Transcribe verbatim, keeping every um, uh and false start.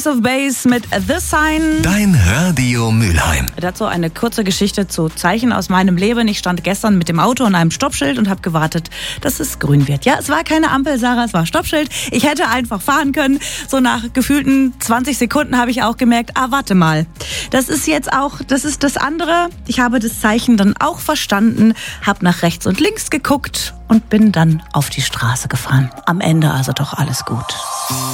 Ace of Base mit The Sign. Dein Radio Mülheim. Dazu eine kurze Geschichte zu Zeichen aus meinem Leben. Ich stand gestern mit dem Auto an einem Stoppschild und habe gewartet, dass es grün wird. Ja, es war keine Ampel, Sarah, es war Stoppschild. Ich hätte einfach fahren können. So nach gefühlten zwanzig Sekunden habe ich auch gemerkt, ah, warte mal. Das ist jetzt auch, das ist das andere. Ich habe das Zeichen dann auch verstanden, habe nach rechts und links geguckt und bin dann auf die Straße gefahren. Am Ende also doch alles gut.